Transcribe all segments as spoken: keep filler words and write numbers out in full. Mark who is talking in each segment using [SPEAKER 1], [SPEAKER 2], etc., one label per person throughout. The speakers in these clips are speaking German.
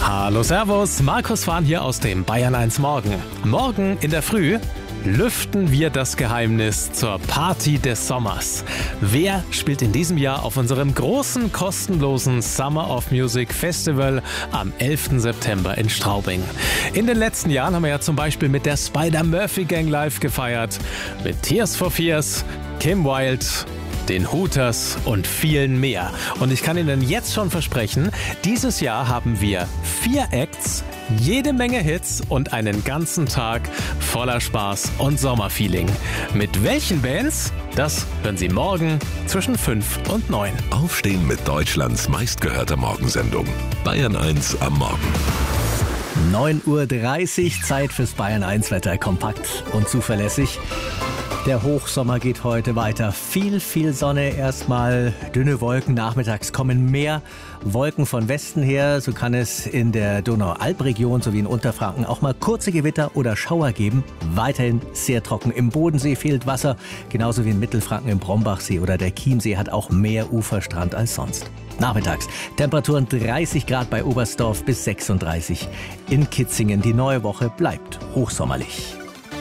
[SPEAKER 1] Hallo Servus, Markus Fahn hier aus dem Bayern eins Morgen. Morgen in der Früh lüften wir das Geheimnis zur Party des Sommers. Wer spielt in diesem Jahr auf unserem großen, kostenlosen Summer of Music Festival am elften September in Straubing? In den letzten Jahren haben wir ja zum Beispiel mit der Spider-Murphy Gang live gefeiert, mit Tears for Fears, Kim Wilde, den Hooters und vielen mehr. Und ich kann Ihnen jetzt schon versprechen, dieses Jahr haben wir vier Acts, jede Menge Hits und einen ganzen Tag voller Spaß und Sommerfeeling. Mit welchen Bands? Das hören Sie morgen zwischen fünf und neun.
[SPEAKER 2] Aufstehen mit Deutschlands meistgehörter Morgensendung. Bayern eins am Morgen.
[SPEAKER 3] neun Uhr dreißig, Zeit fürs Bayern eins Wetter. Kompakt und zuverlässig. Der Hochsommer geht heute weiter. Viel, viel Sonne erstmal, dünne Wolken. Nachmittags kommen mehr Wolken von Westen her. So kann es in der Donau-Alb-Region sowie in Unterfranken auch mal kurze Gewitter oder Schauer geben. Weiterhin sehr trocken. Im Bodensee fehlt Wasser, genauso wie in Mittelfranken im Brombachsee oder der Chiemsee hat auch mehr Uferstrand als sonst. Nachmittags Temperaturen dreißig Grad bei Oberstdorf bis sechsunddreißig in Kitzingen. Die neue Woche bleibt hochsommerlich.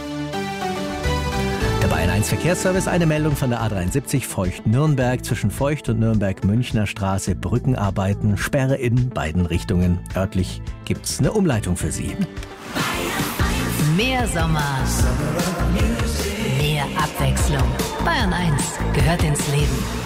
[SPEAKER 3] Der Bayern eins Verkehrsservice, eine Meldung von der A dreiundsiebzig Feucht-Nürnberg. Zwischen Feucht und Nürnberg-Münchner Straße Brückenarbeiten, Sperre in beiden Richtungen. Örtlich gibt's eine Umleitung für Sie.
[SPEAKER 4] Mehr Sommer, mehr Abwechslung. Bayern eins gehört ins Leben.